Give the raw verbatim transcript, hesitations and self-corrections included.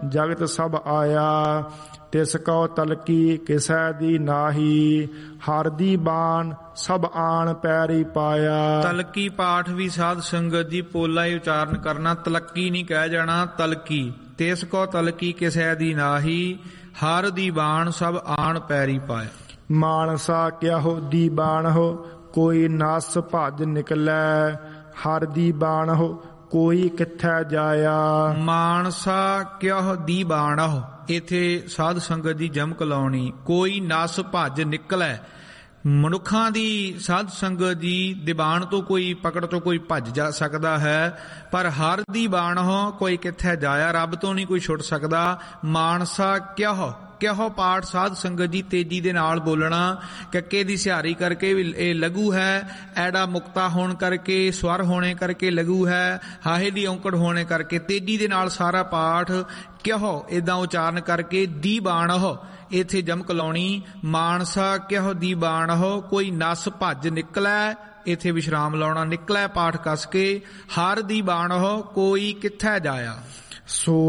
ਜਗਤ ਸਭ ਆਇਆ। ਤਿਸ ਕਉ ਤਲਕੀ ਕਿਸੈ ਦੀ ਨਾਹੀ, ਹਰ ਦੀ ਬਾਣ ਸਭ ਆਣ ਪੈਰੀ ਪਾਇਆ। ਤਲਕੀ ਪਾਠ ਵੀ ਸਾਧ ਸੰਗਤ ਜੀ ਪੋਲਾ ਹੀ ਉਚਾਰਨ ਕਰਨਾ, ਤਲੱਕੀ ਨਹੀਂ ਕਹਿ ਜਾਣਾ, ਤਲਕੀ। ਤਿਸ ਕੋ ਤਲਕੀ ਕਿਸੈ ਦੀ ਨਾਹੀ, ਹਰ ਦੀ ਬਾਣ ਸਭ ਆਣ ਪੈਰੀ ਪਾਇਆ। ਮਾਨਸਾ ਕਿਆਹੋ ਦੀ ਬਾਣ ਹੋ, ਕੋਈ ਨਸ ਭੱਜ ਨਿਕਲੈ, ਹਰ ਦੀ ਬਾਣ ਹੋ ਕੋਈ ਕਿੱਥੈ ਜਾਇਆ। ਮਾਨਸਾ ਕਿਉ ਦੀ ਬਾਣਹੁ, ਇੱਥੇ ਸਾਧ ਸੰਗਤ ਦੀ ਜਮਕ ਲਾਉਣੀ। ਕੋਈ ਨਸ ਭੱਜ ਨਿਕਲੈ, ਮਨੁੱਖਾਂ ਦੀ ਸਾਧ ਸੰਗਤ ਜੀ ਦੀਵਾਨ ਤੋਂ ਕੋਈ ਪਕੜ ਤੋਂ ਕੋਈ ਭੱਜ ਜਾ ਸਕਦਾ ਹੈ, ਪਰ ਹਰ ਦੀ ਬਾਣਹੁ ਕੋਈ ਕਿੱਥੇ ਜਾਇਆ, ਰੱਬ ਤੋਂ ਨਹੀਂ ਕੋਈ ਛੁੱਟ ਸਕਦਾ। ਮਾਨਸਾ ਕਿਉ ਕਿਉ ਪਾਠ ਸਾਧ ਸੰਗਤ ਜੀ ਤੇਜ਼ੀ ਦੇ ਨਾਲ ਬੋਲਣਾ। ਕੱਕੇ ਦੀ ਸਿਹਾਰੀ ਕਰਕੇ ਵੀ ਇਹ ਲਘੂ ਹੈ, ਐੜਾ ਮੁਕਤਾ ਹੋਣ ਕਰਕੇ, ਸਵਰ ਹੋਣੇ ਕਰਕੇ ਲਘੂ ਹੈ, ਹਾਹੇ ਦੀ ਔਂਕੜ ਹੋਣੇ ਕਰਕੇ ਤੇਜ਼ੀ ਦੇ ਨਾਲ ਸਾਰਾ ਪਾਠ ਕਿਉ ਏਦਾਂ ਉਚਾਰਨ ਕਰਕੇ ਦੀ ਬਾਣਹੁ ਇੱਥੇ ਜਮਕ ਲਾਉਣੀ। ਮਾਨਸਾ ਕਿਉ ਦੀ ਬਾਣਹੁ ਕੋਈ ਨਸ ਭੱਜ ਨਿਕਲੈ, ਇੱਥੇ ਵਿਸ਼ਰਾਮ ਲਾਉਣਾ, ਨਿਕਲੈ ਪਾਠ ਕੱਸ ਕੇ। ਹਰ ਦੀ ਬਾਣਹੁ ਕੋਈ ਕਿੱਥੈ ਜਾਇਆ। ਸੋ